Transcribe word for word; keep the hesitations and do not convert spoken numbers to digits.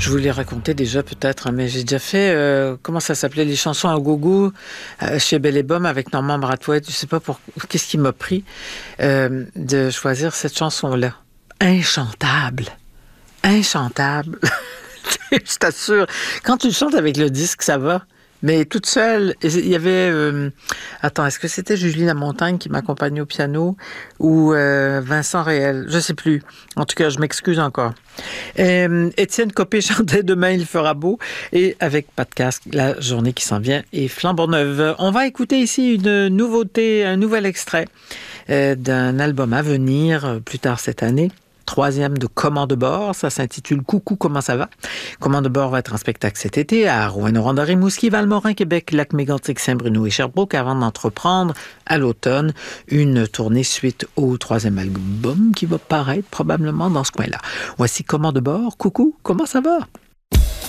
Je vous l'ai raconté déjà peut-être, hein, mais j'ai déjà fait, euh, comment ça s'appelait, les chansons à gogo euh, chez Bell et Bomm avec Normand Brathwaite. Je sais pas pour qu'est-ce qui m'a pris euh, de choisir cette chanson-là. Inchantable. Inchantable. Je t'assure. Quand tu le chantes avec le disque, ça va. Mais toute seule, il y avait... Euh, attends, est-ce que c'était Julie Lamontagne qui m'accompagnait au piano ou euh, Vincent Réel? Je sais plus. En tout cas, je m'excuse encore. Euh, Étienne Copé chantait Demain, il fera beau. Et avec Pas de casque, la journée qui s'en vient est flambant neuve. On va écouter ici une nouveauté, un nouvel extrait euh, d'un album à venir euh, plus tard cette année. Troisième de Commande de bord, ça s'intitule Coucou, comment ça va? Commande de bord va être en spectacle cet été à Rouyn-Noranda, Rimouski, Valmorin, Québec, Lac-Mégantic, Saint-Bruno et Sherbrooke avant d'entreprendre à l'automne une tournée suite au troisième album qui va paraître probablement dans ce coin-là. Voici Commande de bord, Coucou, comment ça va?